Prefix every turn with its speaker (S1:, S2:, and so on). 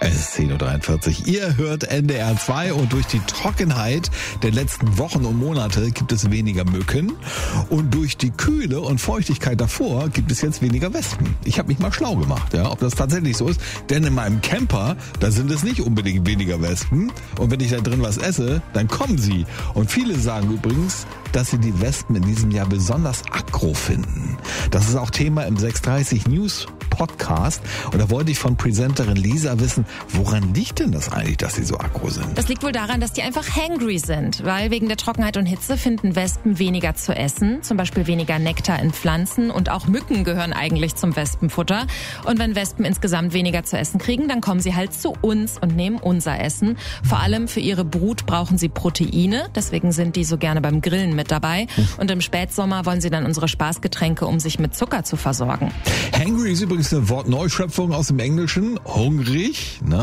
S1: Es ist 10.43 Uhr. Ihr hört NDR 2 und durch die Trockenheit der letzten Wochen und Monate gibt es weniger Mücken und durch die Kühle und Feuchtigkeit davor gibt es jetzt weniger Wespen. Ich habe mich mal schlau gemacht, ja, ob das tatsächlich so ist, denn in meinem Camper, da sind es nicht unbedingt weniger Wespen und wenn ich da drin was esse, dann kommen sie. Und viele sagen übrigens, dass sie die Wespen in diesem Jahr besonders aggro finden. Das ist auch Thema im 630 News Podcast. Und da wollte ich von Presenterin Lisa wissen, woran liegt denn das eigentlich, dass sie so aggro sind?
S2: Das liegt wohl daran, dass die einfach hangry sind, weil wegen der Trockenheit und Hitze finden Wespen weniger zu essen, zum Beispiel weniger Nektar in Pflanzen und auch Mücken gehören eigentlich zum Wespenfutter. Und wenn Wespen insgesamt weniger zu essen kriegen, dann kommen sie halt zu uns und nehmen unser Essen. Vor allem für ihre Brut brauchen sie Proteine, deswegen sind die so gerne beim Grillen mit dabei. Und im Spätsommer wollen sie dann unsere Spaßgetränke, um sich mit Zucker zu versorgen.
S1: Hangry ist übrigens eine Wortneuschöpfung aus dem Englischen. Hungrig, ne?